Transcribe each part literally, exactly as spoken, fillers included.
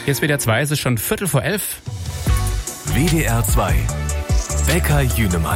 Jetzt W D R zwei, es ist schon Viertel vor elf. W D R zwei. Bäcker Jünemann.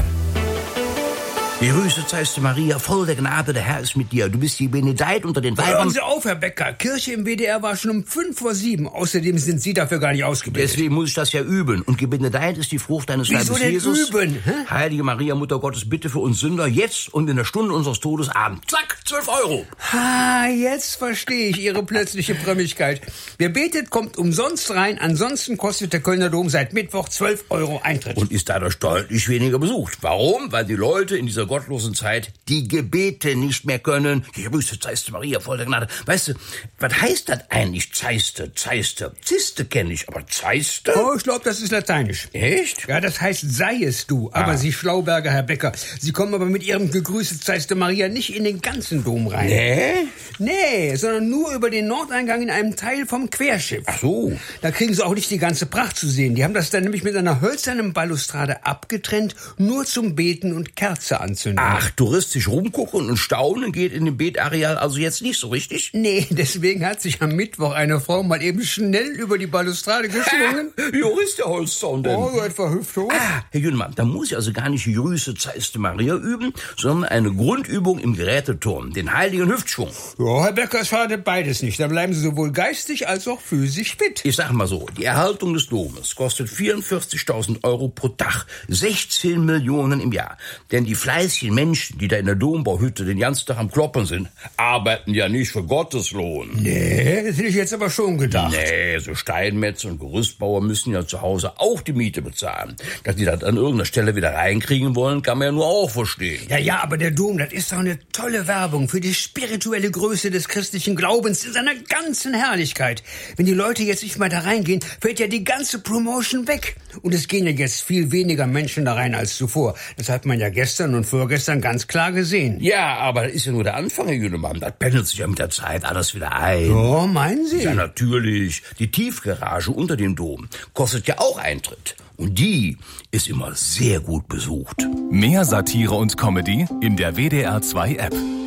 Gegrüßet seist du, Maria, voll der Gnade, der Herr ist mit dir. Du bist die Benedeit unter den Weibern. Hören Sie auf, Herr Becker. Kirche im W D R war schon um fünf vor sieben. Außerdem sind Sie dafür gar nicht ausgebildet. Deswegen muss ich das ja üben. Und gebenedeit ist die Frucht deines Wieso Leibes denn Jesus. üben? Hä? Heilige Maria, Mutter Gottes, bitte für uns Sünder, jetzt und in der Stunde unseres Todes Abend. Zack, zwölf Euro. Ah, jetzt verstehe ich Ihre plötzliche Frömmigkeit. Wer betet, kommt umsonst rein. Ansonsten kostet der Kölner Dom seit Mittwoch zwölf Euro Eintritt. Und ist dadurch deutlich weniger besucht. Warum? Weil die Leute in dieser gottlosen Zeit die Gebete nicht mehr können. Gegrüßet seist du, Maria, voll der Gnade. Weißt du, was heißt das eigentlich, Zeiste, Zeiste? Ziste kenne ich, aber Zeiste? Oh, ich glaube, das ist lateinisch. Echt? Ja, das heißt, sei es du. Aber Ah. Sie Schlauberger, Herr Becker, Sie kommen aber mit Ihrem Gegrüßet seist du, Maria nicht in den ganzen Dom rein. Nee? Nee, sondern nur über den Nordeingang in einem Teil vom Querschiff. Ach so. Da kriegen Sie auch nicht die ganze Pracht zu sehen. Die haben das dann nämlich mit einer hölzernen Balustrade abgetrennt, nur zum Beten und Kerze anzünden. Ach, touristisch rumgucken und staunen geht in dem Betareal also jetzt nicht so richtig? Nee, deswegen hat sich am Mittwoch eine Frau mal eben schnell über die Balustrade geschwungen. Jo, ist der Holzzaun denn? Oh, so etwa hüfthoch. Ah, Herr Jünemann, da muss ich also gar nicht Grüßet seist du, Maria üben, sondern eine Grundübung im Geräteturm, den heiligen Hüftschwung. Ja, Herr Becker, es schadet beides nicht. Da bleiben Sie sowohl geistig als auch physisch fit. Ich sag mal so, die Erhaltung des Domes kostet vierundvierzigtausend Euro pro Tag, sechzehn Millionen im Jahr. Denn die fleißigen Menschen, die da in der Dombauhütte den ganzen Tag am Kloppen sind, arbeiten ja nicht für Gottes Lohn. Nee, das hätte ich jetzt aber schon gedacht. Nee, so Steinmetze und Gerüstbauer müssen ja zu Hause auch die Miete bezahlen. Dass die das an irgendeiner Stelle wieder reinkriegen wollen, kann man ja nur auch verstehen. Ja, ja, aber der Dom, das ist doch eine tolle Werbung für die spirituelle Größe des christlichen Glaubens in seiner ganzen Herrlichkeit. Wenn die Leute jetzt nicht mal da reingehen, fällt ja die ganze Promotion weg. Und es gehen ja jetzt viel weniger Menschen da rein als zuvor. Das hat man ja gestern und vorgestern ganz klar gesehen. Ja, aber das ist ja nur der Anfang, Herr Jünemann. Das pendelt sich ja mit der Zeit alles wieder ein. Oh, meinen Sie? Ja, natürlich. Die Tiefgarage unter dem Dom kostet ja auch Eintritt. Und die ist immer sehr gut besucht. Mehr Satire und Comedy in der W D R zwei App.